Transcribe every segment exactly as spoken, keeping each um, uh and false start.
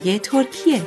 تركيا.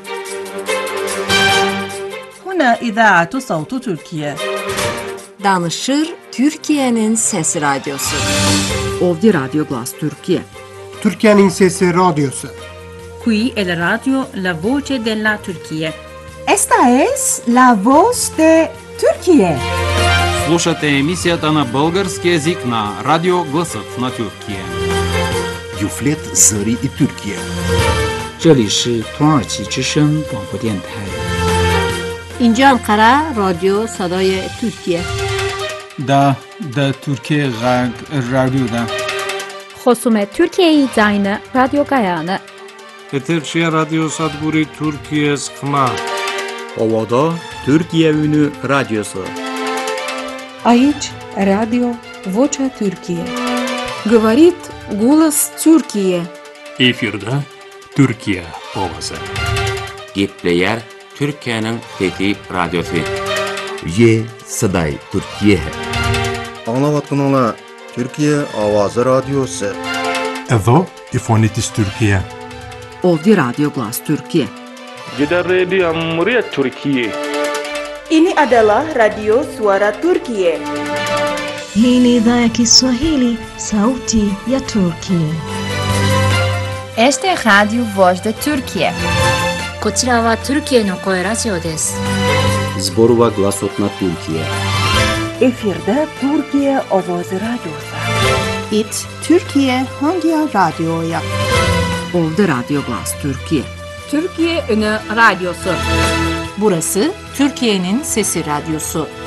هنا إذاعة صوت تركيا. Danışır Türkiye'nin Sesi Radyosu. Ovdje Radio Glas Türkiye. Türkiye'nin Sesi Radyosu. Qui è la radio La Voce della Turchia. Esta es la voz de Turquía. Слушате емисията на български език на Радио Гласът на Türkiye. Юфлет Зари и Türkiye. 这里是土耳其之声广播电台。 اینجا انقره رادیو صدای ترکیه. دا دا Türkiye Radyo'da. خصوم Türkiye Zayne Radyo Gayane. Eterçiye Radyo Sadburi Türkiye Skma. Ovada Türkiye Ünü Radyosu. Aici Radio Vocea Türkiye. Говорит голос Türkiye. Efirde Türkiye ovası. Gepleyer Türkiye'nin Fethi Radyosu. Ye Saday Türkiye. Anlavatkanala Türkiye Avazı Radyosu. Edo İfonitis Türkiye. Ovdje Radio Glas Türkiye. Jeddah Radio Amriyat Türkiye. Ini adalah Radio Suara Turkiye. Hii ni idhaa ya Kiswahili, Sauti ya Turkiye. Este es Radio Voz de Turkiye. こちらは Türkiyeの声ラジオです。 Zborova Glasot na Türkiye. Efirde Türkiye Avazı Radyosu. It Türkiye Hangi Radyo'ya? Ovdje Radio Glas Türkiye. Türkiye Ünü Radyosu. Burası Türkiye'nin Sesi Radyosu.